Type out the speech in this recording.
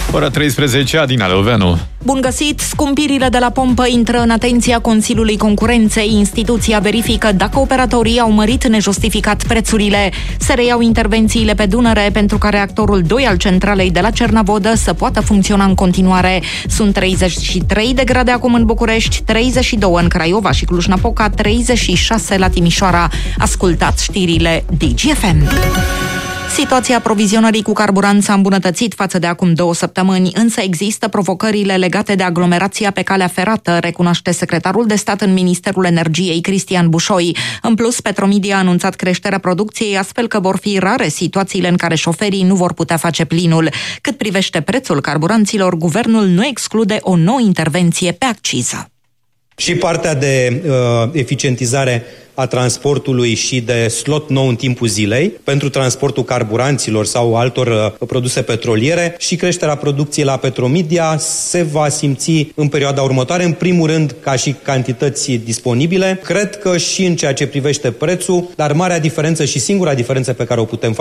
Ora 13, Adina Leoveanu. Bun găsit! Scumpirile de la pompă intră în atenția Consiliului Concurenței. Instituția verifică dacă operatorii au mărit nejustificat prețurile. Se reiau intervențiile pe Dunăre pentru ca reactorul 2 al centralei de la Cernavodă să poată funcționa în continuare. Sunt 33 de grade acum în București, 32 în Craiova și Cluj-Napoca, 36 la Timișoara. Ascultați știrile DGFM. Situația aprovizionării cu carburant s-a îmbunătățit față de acum 2 săptămâni, însă există provocările legate de aglomerația pe calea ferată, recunoaște secretarul de stat în Ministerul Energiei, Cristian Bușoi. În plus, Petromedia a anunțat creșterea producției, astfel că vor fi rare situațiile în care șoferii nu vor putea face plinul. Cât privește prețul carburanților, guvernul nu exclude o nouă intervenție pe acciză. Și partea de eficientizare a transportului și de slot nou în timpul zilei pentru transportul carburanților sau altor produse petroliere și creșterea producției la Petromedia se va simți în perioada următoare, în primul rând ca și cantități disponibile. Cred că și în ceea ce privește prețul, dar marea diferență și singura diferență pe care o putem face